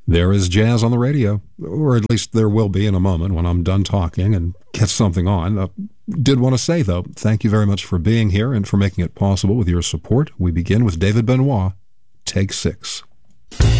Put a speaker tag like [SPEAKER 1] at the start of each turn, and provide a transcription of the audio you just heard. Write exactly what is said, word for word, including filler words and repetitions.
[SPEAKER 1] There is jazz on the radio, or at least there will be in a moment when I'm done talking and get something on. Uh, did want to say, though, thank you very much for being here and for making it possible with your support. We begin with David Benoit, Take Six.